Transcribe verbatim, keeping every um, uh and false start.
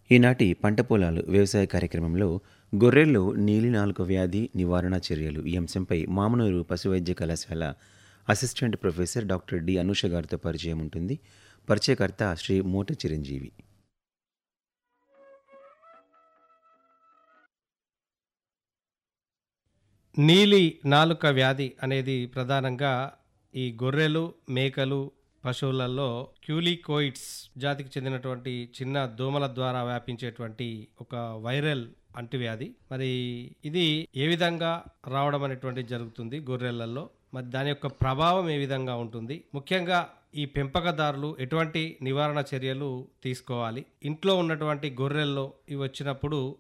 ఈనాటి పంట పొలాలు వ్యవసాయ కార్యక్రమంలో గొర్రెల్లో నీలినాలుక వ్యాధి నివారణ చర్యలు ఈ అంశంపై మామనూరు పశువైద్య కళాశాల assistant professor doctor D Anusha గారితో పరిచయం ఉంటుంది. పరిచయకర్త శ్రీ మోట చిరంజీవి. నీలి నాలుక వ్యాధి అనేది ప్రధానంగా ఈ గొర్రెలు, మేకలు, పశువులలో క్యూలికోయిడ్స్ జాతికి చెందినటువంటి చిన్న దోమల ద్వారా వ్యాపించేటువంటి ఒక వైరల్ అంటువ్యాధి. మరి ఇది ఏ విధంగా రావడం అనేటువంటి జరుగుతుంది గొర్రెలలో, మరి దాని యొక్క ప్రభావం ఏ విధంగా ఉంటుంది, ముఖ్యంగా ఈ పెంపకదారులు ఎటువంటి నివారణ చర్యలు తీసుకోవాలి, ఇంట్లో ఉన్నటువంటి గొర్రెల్లో ఇవి వచ్చినప్పుడు